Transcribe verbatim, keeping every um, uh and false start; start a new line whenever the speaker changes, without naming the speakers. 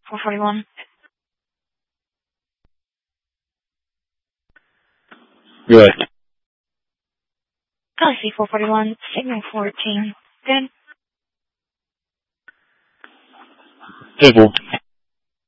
four forty-one.
Good.
Galaxy four forty-one, signal fourteen. Good.
Stable.